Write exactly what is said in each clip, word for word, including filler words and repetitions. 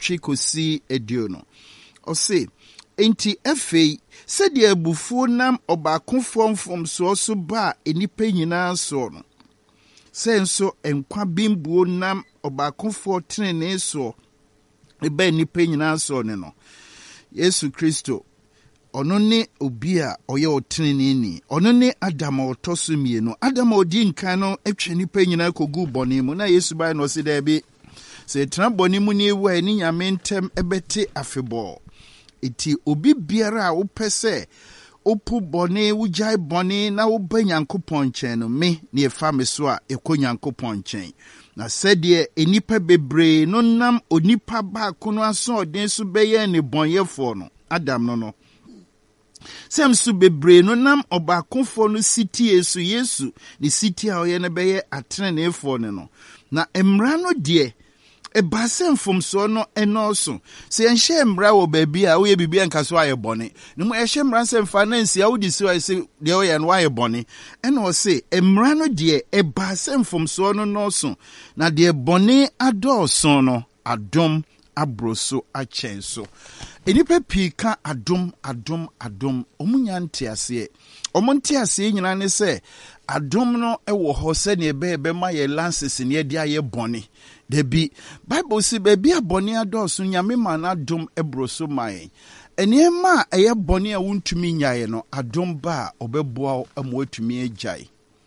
nwɔtwe kosi aduonu. Ɔse enti afei sɛdeɛ abufuo nam ɔbaakofo mfomsoɔ so ba enipa nyinaa so no, sɛ nso nkwa bimbuo nam ɔbaakofo tenenee so ba enipa nyinaa so ne no, Yesu Kristo ɔno ne obi a ɔyɛ ɔtenenee ni, ɔno ne Adam a ɔtɔ so mmienu. Adam a ɔdi nkan no atwa nipa nyinaa kɔgu bɔne mu, na Yesu bae no ɔse daabi, sɛ ɛtena bɔne mu ne ewu a ɛne Nyame ntɛm ɛbɛte afebɔɔ. Eti obi biara a wopɛ sɛ opu bɔne, wogyae bɔne na woba Nyankopɔn nkyɛn no, me ne ɛfa me so a ɛkɔ Nyankopɔn nkyɛn. Na sɛdeɛ enipa bebree no nam onipa baako no asoɔden so bɛyɛ ne bɔnyɛfoɔ no, Adam no no, sɛm so bebree no nam ɔbaakofoɔ no sitie so, Yesu ne sitie a ɔyɛ no bɛyɛ ateneneefoɔ no no. Na mmara no deɛ ɛba sɛ mfomsoɔ no ɛnɔɔso. Sɛ yɛnhyɛ mmara wɔ baabi a woyɛ biribi anka so ayɛ bɔne, na mu ɛhyɛ mmara sɛ mfa na nsia wodi so a ɛsɛ deɛ woyɛ no woayɛ bɔne. Ɛna ɔse mmara no deɛ ɛba sɛ mfomsoɔ no nɔɔso, na deɛ bɔne adɔɔso no adom aboro so akyɛn so. Enipa pii ka adom adom adom, ɔmo nya nteaseɛ. Ɔmo nteaseɛ nyinaa ne sɛ adom no ɛwɔ hɔ sɛnea ɛbɛyɛ bɛma yɛ lances ne yɛde ayɛ bɔne. Dabi Bible si baabi a bɔne adɔɔso, Nyame ma no adom ɛboro so ma yɛn. Nneɛma a ɛyɛ bɔne a wontumi nyaeɛ no, adom ba a ɔbɛboa wo ama woatumi agyae.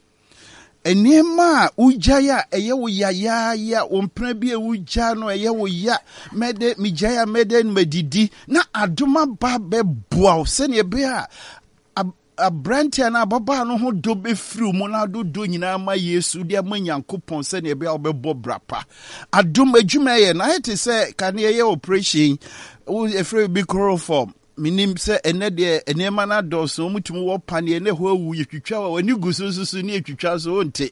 Nneɛma a wogyae a ɛyɛ wo yayaaya, wo mpena bi a wogyae no ɛyɛ wo ya, mɛde megyae a mɛde no madidi, na adom aba bɛboa wo sɛnea ɛbɛyɛ a abrantia na ababaa no ho do bɛfiri mu na adodo nyinaa ma Yesu de ama Nyankopɔn sɛnea ɛbɛyɛ a wobɛbɔ brapa. Adom adwuma yɛ na ayɛ te sɛ kane yɛyɛ operation wo ɛfrɛ bi chloroform. Minim sɛ ɛnɛ deɛ nneɛma no adɔɔso mutumi wɔ paneɛ ne hɔ awu yɛtwitwa wa w'ani gu so susu ne yɛtwitwa so wonte.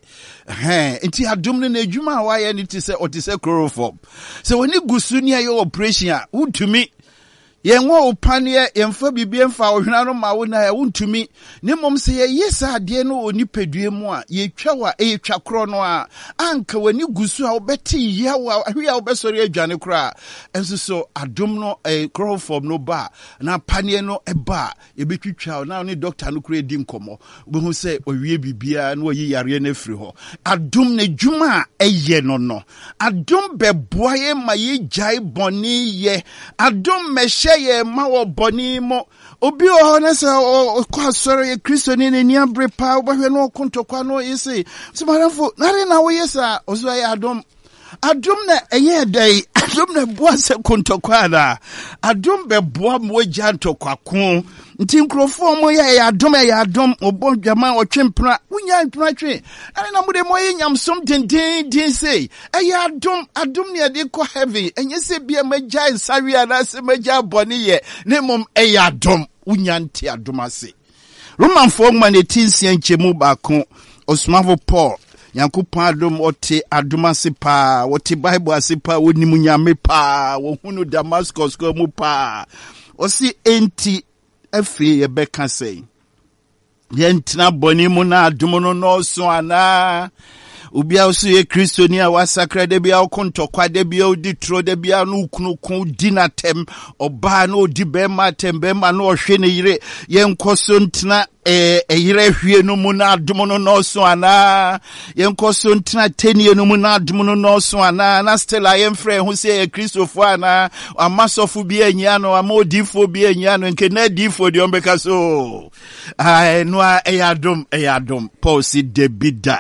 Nti adom no na adwuma a wayɛ ne te sɛ ɔte sɛ chloroform. Sɛ w'ani gu so ne ayɛ operation a wotumi yɛnwa opaneɛ yɛmfa bibie mfa ɔhwena no ma wo na wontumi ne mmom sɛ yɛyɛ saa adeɛ no onipadua mu a yɛtwa wa ɛyɛtwa korɔ no a anka w'ani gu so a wobɛte yaw a ahwe a wobɛsɔre adwane korɔ a ɛnso so adom no ɛyɛ chloroform no ba na paneɛ no ɛba yɛbɛtwitwa na ne doctor no korɔ edi nkɔmmɔ wobɛhu sɛ ɔwie bibia na wɔyi yareɛ no afiri hɔ. Adom na dwuma a ɛyɛ no no, adom bɛboa yɛ ma yɛgyae bɔne yɛ, adom mɛhyɛ yɛ ma wɔ bɔne mo. Obi wɔ hɔ na sɛ ɔkɔ asɔre yɛ Kristo ne n'ani abere paa, wobɛhwɛ no ɔkontɔkwa no ɔyɛ se sɛ madamfo nare na woyɛ saa ɔso ɛyɛ adom. Adom na ɛyɛ dɛn, adom na boa sɛ kontɔkwa ana, adom bɛboa ma wɔgya ntɔkwako. Nti nkurɔfoɔ mo yɛ ɛyɛ adom ɛyɛ adom, ɔbɔ dwama ɔtwe mpena, wonya mpena twe ɛne na mode mo yɛ nyamsom dendenden sei ɛyɛ adom. Adom ne yɛde kɔ heaven, ɛnyɛ sɛ bia magya nsawe anaasɛ magya bɔne yɛ, ne mmom ɛyɛ adom. Wonya nte adom ase. Romanfoɔ nwoma ne ti nsia nkyɛmu baako, Osomafo Paul Nyankopɔn adom ɔte adom ase paa, wɔte Bible ase paa, wɔnim Nyame paa, wɔhunu Damascus kɔ mu paa. Ɔsi enti afei yɛbɛka sɛ yɛntena bɔne mu na adom no nɔɔso anaa. Obi a so yɛ Kristoni a wasakra da bia wokontɔkwa da bia odi tro da bia no kunukun di natem ɔbaa no odi bɛma atem bɛma no ɔhwe ne yire yɛnkɔ so ntena eh yire hwie no mu na adom no nɔɔso anaa. Yɛnkɔ so ntena tenie no mu na adom no nɔɔso anaa. Na still a yɛmfrɛ ho sɛ yɛ Kristofo anaa, amasɔfo bi anyia no, ama odifo bi anyia no, nke na difo de ɔmbɛka so ai no a ɛyɛ adom ɛyɛ adom. Paul si debida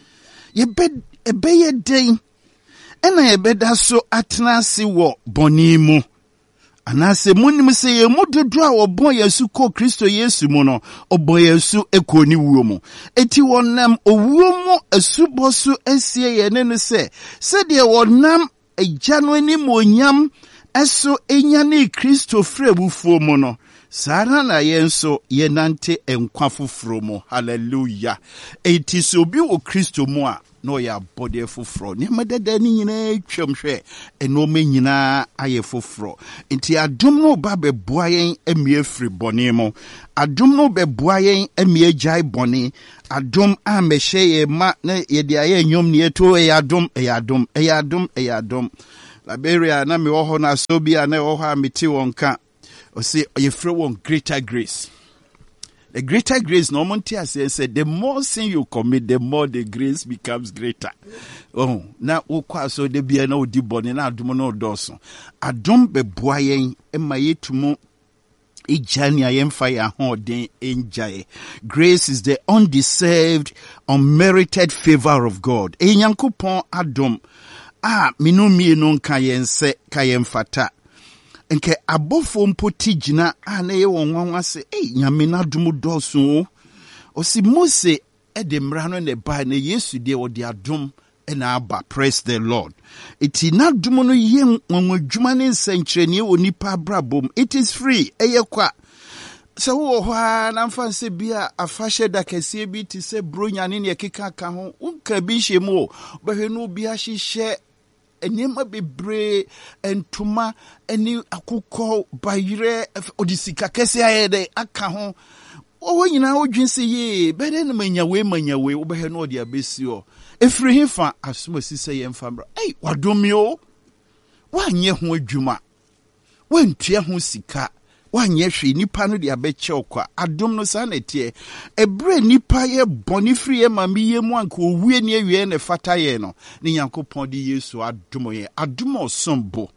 yɛbɛyɛ den ɛna yɛbɛda so atena ase wɔ bɔne mu. Anaasɛ munim sɛ yɛ mu dodo a wɔbɔ yɛsu kɔ Kristo Yesu mu no, ɔbɔ yɛsu ɛkɔ ne wuo mu. Eti wɔnam owuo mu asubɔ so asie yɛne no sɛ sɛdeɛ wɔnam agya no anim onyam ɛso ɛnya ne Kristo frɛ abufuo mu no, saa na yɛn so yɛnante nkwa foforo mu. Hallelujah. Eti so bi wɔ Kristo mu a no ɔyɛ abɔdeɛ foforɔ. Nneɛma dada ne nyinaa twam hwɛ ɛnɔɔma nyinaa ayɛ foforɔ. Nti adom no ba bɛboa yɛn amie firi bɔne mu. Adom no bɛboa yɛn amie gyae bɔne. Adom a mɛhyɛ yɛ ma na yɛde ayɛ nnwom ne yɛto ɛyɛ adom ɛyɛ adom ɛyɛ adom ɛyɛ adom. Liberia na me wo ho na so bia na wo ha meti won ka o say you free one greater grace. The greater grace no monty said the more sin you commit, the more the grace becomes greater. Oh, na wo kwa so de bia na odi bone na adom no doso. Adom be boayen e mayetumo ijani ayemfa ya hoden enjaye. Grace is the undeserved, unmerited favor of God. E Nyankopon adom ah minu mienu nka yense ka yemfata. Nke abofo mpoti gina ana ye wonwanwa se eh nyame na dum doso o si Mose e de mra no ne ba na Yesu de wo de adom e na aba. Praise the Lord. Iti na dum no ye nwanwadwuma ne nsankyerene woni pa brabom. It is free eye kwa so wo ho na mfa se bia afahye da kase bi ti se bronya ne ne keka ka ho unka bi hyemu behwenu bi ahyehyɛ enema bebre entuma eni akukɔ bayire odisika kese ayede aka ho wo nyina odwinse ye bede na manyawe manyawe wo behe no odi abesi o efiri hifa asomasi se ye mfamra ei wadomio wanye ho adwuma wantua ho sika wanye hwe nipa no de abeche okwa adom no sa na tie ebre nipa ye boni free ye mami ye mu anka owie ne awie ne fata ye no ne Nyankopɔn de Yesu adom ye adom osombo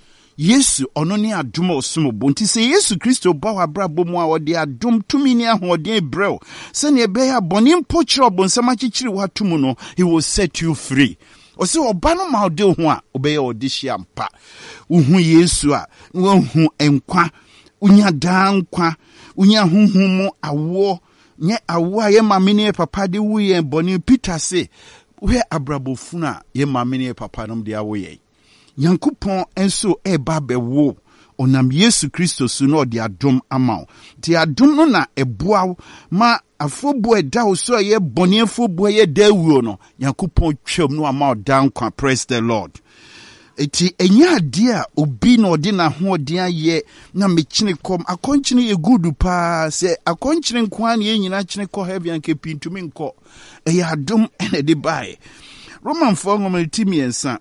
Yesu ono ne adom osombo nti se Yesu Kristo ba wa brabo mu a ode adom tumi ne ahoden brɛw se ne be ya boni mpo kyerɛ obonsam akyekyere watumu no he will set you free. Ose oba no ma ode ho a obeye ode hia mpa uhu Yesu a wohu enkwa unya dankwa unya huhumu awo nye awo ye mamene papa de wuye boni Peter se we abrabofuna ye mamene papa nom de awoye Nyankopɔn enso e ba bewo onam Yesu Kristo su no de adom ama ti adom no na eboa ma afobo eda wo so ye boni afobo ye dawuo no Nyankopɔn twam no ama dankwa. Praise the Lord. Eti enya dia obi na odi na ho odi aye na mechine kom akonchine ye gudu pa se akonchine nkoa na ye nyina chine ko heavy anke pintumi nko e adom ene de bae Roman four ngomalitimi ensa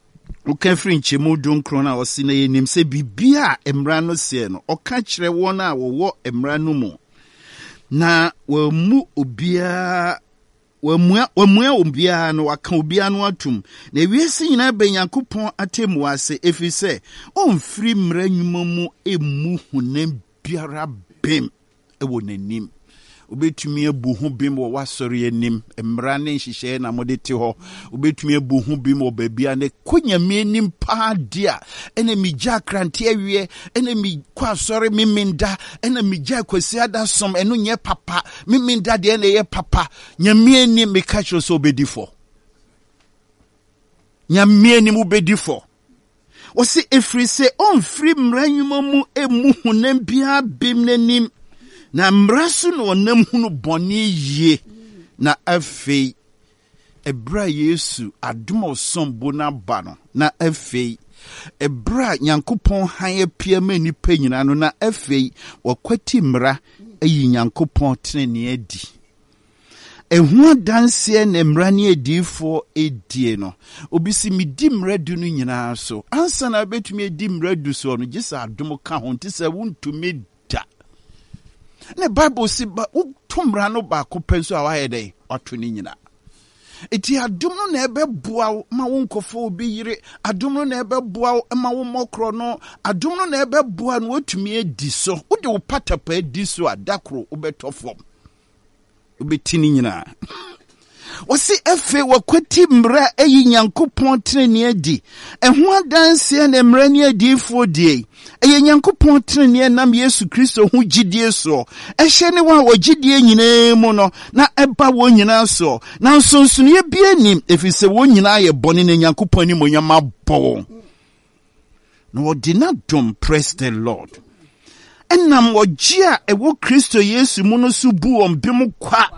uka free nchemu donkro na osi na ye nim se bibia emra no se no oka kire won a wo emra no mu na wamu obia wamua wamua obia no waka obia no atum na wiese nyina be Nyankopɔn atemu ase efise onfiri mra nwuma mu emu hunam biara bem ewo nanim obetumi abu ho bem wo wasori anim mra ne nhyehyɛ na mode te ho obetumi abu ho bem wo babia ne konyame anim pa dia ene migya krante awie ene mi kwa asori miminda ene migya kwasi ada som eno nye papa miminda de ene ye papa nyame anim me catch so obedifo nyame anim obedifo o se efri se on free mra nwuma mu emu hunam bia bem nanim na mrasu no onam hunu boni ye na afei ebra Yesu adom osombo na ba no na afei ebra Nyankopɔn han apia ma nipa nyina no na afei wakwati mra ayi Nyankopɔn tene adi ehu danse na mra ne adifo edie no obisi midi mra du no nyina so ansa na betumi edi mra du so no gisa adom ka ho ntisa wuntumi ne Bible si ba utumra no ba ko penso a waye dey oto ni nyina eti adom no na ebe boa ma wo nkofo obi yire adom no na ebe boa ma wo mokro no adom no na ebe boa no otumi edi so wo de wo patapa edi so adakro obetofom obetini nyina wasi efe wakwati mra eyi Nyankopɔn treni adi eho adanse na mra ni adi fo die eyi Nyankopɔn treni nam Yesu Kristo hu gidie so ehye ne wa wogidie nyina mu no na eba wo nyina so na nsonsono ye bia nim efise wo nyina ye bone na Nyankopɔn ni monyama bo no odina dom. Praise the Lord. Enam wogia ewo Kristo Yesu mu no so bu on bim kwa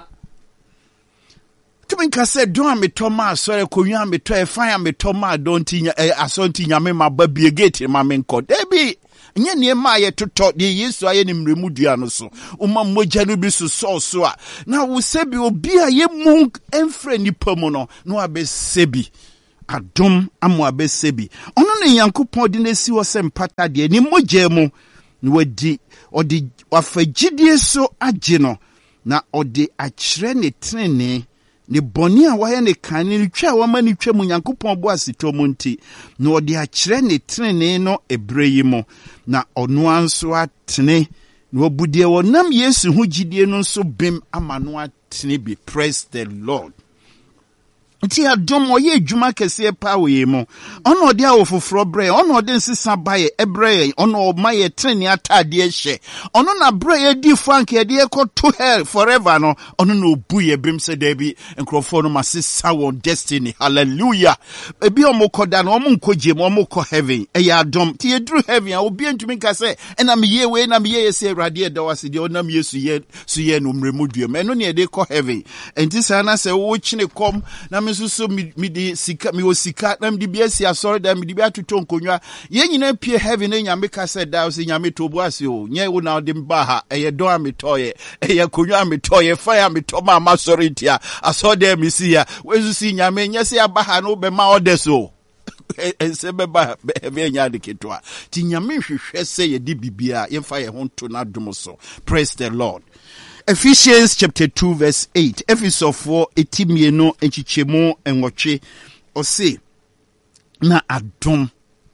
tumi nka se don ametoma asore konwa ameto e fan ametoma adonti nya asonti nyame maba bie gate ma menko debi nye ne ma ye toto de Yesu aye ne mremu dua no so uma mogya no bi so so so a na wo sebi obi a ye mu enfre nipa mu no no abesebi adom amo abesebi ono ne Nyankopɔn de nesi wo se mpata de ni mogye mu na wadi odi wafagidie so agye no na odi akyerɛ ne trene ne bɔne a wayɛ ne kan ne twa wa ma ne twa mu Nyankopɔn bo asitɔ mu nti na odi akyerɛ ne trene no ebre yi mu na ɔno anso atene na obudie wonam Yesu ho gidie no nso bem ama no atene bi. Praise the Lord. Nti adom oye adwuma kese pa we mo ono de awo foforo bre ono de nsesa baye ebre ono maye treni atade hye ono na bre ye di frank ye de ko to hell forever no ono na obu ye bim se da bi nkrofo no masesa won destiny. Hallelujah. Ebi omokoda no omonkoje mo omoko heaven e ya adom ti ye dru heaven obi antumi ka se ena me ye we na me ye se awrade da wase de onam Yesu ye su ye no mremu duam eno ne de ko heaven enti sa na se wo kyine kom na so so mi di sika mi wo sika na mi di bia si asori da mi di bia tuto nkonwa ye nyina pie heaven na nyame ka said da so nyame to bo ase o nye wo na de mba ha eye don ametoye eye konwa ametoye fire ameto ma masori tia asori da mi si ya wezu si nyame nya se aba ha no be ma odeso ense be ba be nya de ketwa ti nyame hwehwe se ye di bibia ye fa ye ho to na dum so. Praise the Lord. Ephesians chapter two verse eight. Ephesians four etimieno enchichemo enwoche ose na adom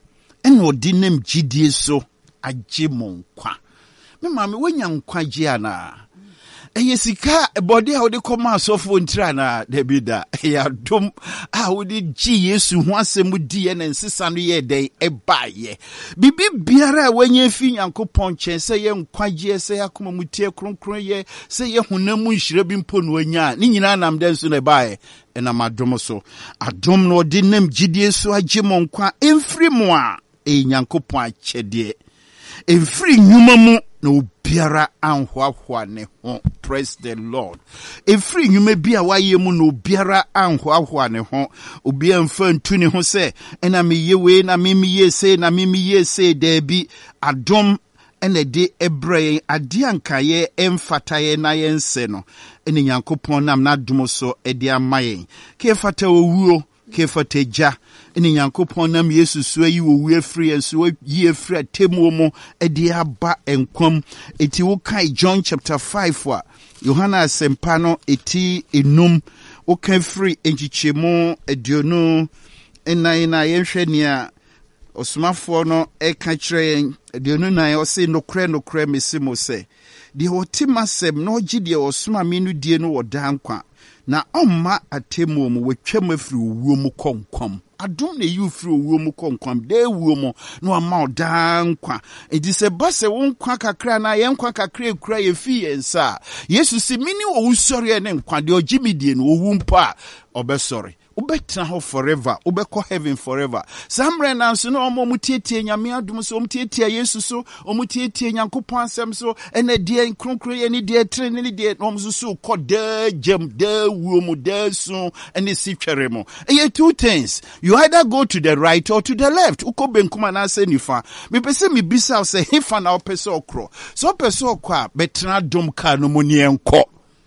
ena odi nem gidie so agye monkwa. Me mama wonya nkwa gye ana. Eye sika body a wode koma asofo ntira na debida ya dom a wode gi Yesu ho asem di ye na nsesa no ye den ebaye bibi biara a wanya fi Nyankopɔn chen se ye nkwagye se yakoma mutie kronkron ye se ye honamu nhire bi mpo no anya ni nyina nam den so na ebaye ena madom so adom no de nam gidie so agye monkwa emfiri mo a e Nyankopɔn akyede emfiri nyuma mu na obiara anhoahwa ne ho. Praise the Lord. Efri nyume bia waye mu na obiara anhoahwa ne ho obia mfa ntu ne ho se ena me yewe na me me ye se na me me ye se da bi adom ene de ebre ade ankaye emfataye na yense no ene Nyankopɔn nam na dom so e de amaye ke fata owuo ke fata ja ene Nyankopɔn nam Yesu so yi wo wu afri enso yi afri atemu mo e de aba enkwam eti wo kai John chapter five wa Yohana Sempano eti enum wo kan free enchichemu eduonu enan na yenhwe nia osumafo no e ka kire eduonu nan o se nokre nokre mesimo se de otimasem na ogi de osuma menu die no wodankwa na omma atemu mo wetwam afri owuo mu konkom adom na you free owuo mu konkom de ewuo mu no ama odankwa edi se base wonkwa kakra na ye nkwa kakra ekura ye fi yensa Yesu si mini owu sori ne nkwa de ogimidie no owu mpa obesori ubetna ho forever ubeko heaven forever samre nanso no omo mutietie nyame adom so omutietie Yesu so omutietie Nyankopɔn asɛm so ene die kronkro ye ne die trene ne die no so so koda jam da wuo mu da so ene sitwere mo e two things you either go to the right or to the left uko benkuma na se nifa me pese me bisa se hefa na opese okro so opese okwa betna dom ka no mu ne enko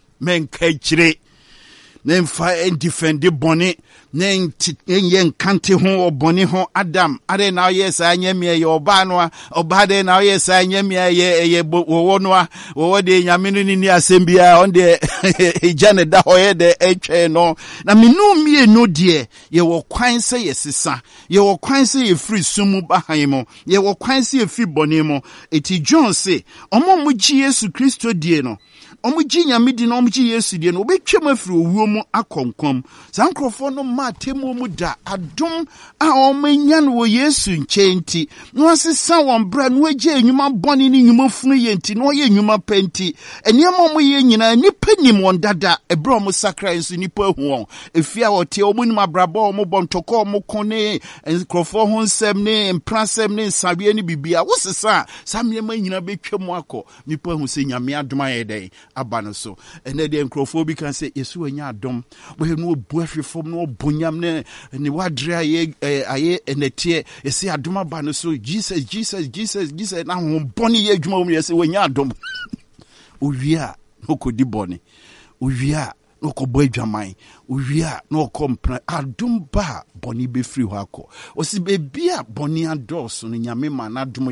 menka kire nemfa en defend boni nen yen kante ho oboni ho Adam ade na yes anyame ye oba no oba de na yes anyame ye ye wo no wo de nyame no ni asembia on de ejane da hoye de etwe no na menu mie no de ye wo kwan se ye sesa ye wo kwan se ye free sumu bahan mo ye wo kwan se ye free boni mo eti John say omo mu gi Yesu Kristo die no omuji nyame di na omuji Yesu die no obetwam afiri owuo mu akonkom sankrofo no matemu mu da adom a omanya no wo Yesu nkyenti no asesa won bra no agye enwuma bone ni nwuma funu yenti no ye enwuma penti eniam omo ye nyina nipa nim won dada ebra omo sakra enso nipa hu won efia wote omo nim abrabo omo bontoko omo kone enkrofo ho nsem ne emprasem ne nsawe ne bibia wosesa samyema nyina betwam akọ nipa hu se nyame adoma ye den abano so ene de enkrofo can say Yesu anya adom we no bu ahwefom no bonyam ne ne wadre aye aye enetie ese adom abano so Jesus Jesus Jesus Jesus na ho boni ye adwuma mu yesi wanya adom owia okodi boni owia no ko boy dwaman owia no ko mpra adom ba boni be free hɔ akɔ osi be bia boni ados no nyame ma na dom